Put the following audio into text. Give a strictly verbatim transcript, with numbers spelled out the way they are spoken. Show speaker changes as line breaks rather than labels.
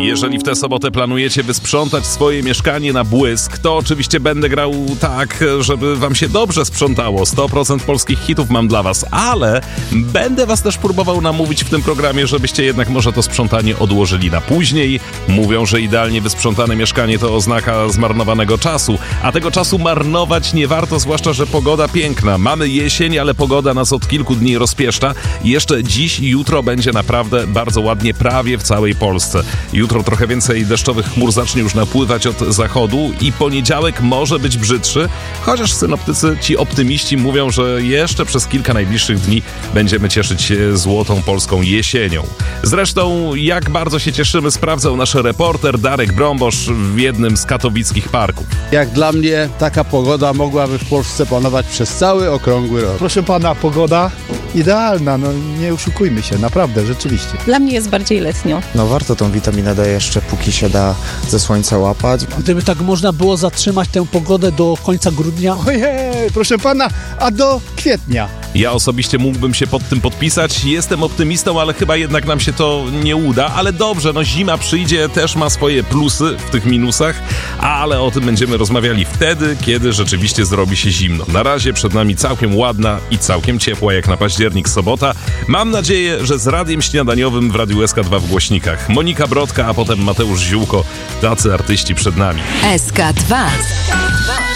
Jeżeli w tę sobotę planujecie wysprzątać swoje mieszkanie na błysk, to oczywiście będę grał tak, żeby wam się dobrze sprzątało. sto procent polskich hitów mam dla was, ale będę was też próbował namówić w tym programie, żebyście jednak może to sprzątanie odłożyli na później. Mówią, że idealnie wysprzątane mieszkanie to oznaka zmarnowanego czasu, a tego czasu marnować nie warto, zwłaszcza, że pogoda piękna. Mamy jesień, ale pogoda nas od kilku dni rozpieszcza. Jeszcze dziś i jutro będzie naprawdę bardzo ładnie prawie w całej Polsce. Jutro trochę więcej deszczowych chmur zacznie już napływać od zachodu i poniedziałek może być brzydszy, chociaż synoptycy, ci optymiści mówią, że jeszcze przez kilka najbliższych dni będziemy cieszyć się złotą polską jesienią. Zresztą jak bardzo się cieszymy, sprawdzał nasz reporter Darek Brombosz w jednym z katowickich parków.
Jak dla mnie taka pogoda mogłaby w Polsce panować przez cały okrągły rok.
Proszę pana, pogoda idealna, no nie oszukujmy się, naprawdę, rzeczywiście.
Dla mnie jest bardziej letnio.
No warto tą witaminę D jeszcze, póki się da ze słońca łapać.
Gdyby tak można było zatrzymać tę pogodę do końca grudnia.
Ojej, proszę pana, a do kwietnia.
Ja osobiście mógłbym się pod tym podpisać. Jestem optymistą, ale chyba jednak nam się to nie uda. Ale dobrze, no zima przyjdzie, też ma swoje plusy w tych minusach, ale o tym będziemy rozmawiali wtedy, kiedy rzeczywiście zrobi się zimno. Na razie przed nami całkiem ładna i całkiem ciepła, jak na październik, sobota. Mam nadzieję, że z radiem śniadaniowym w Radiu S K dwa w głośnikach. Monika Brodka, a potem Mateusz Ziółko. Tacy artyści przed nami.
S K dwa.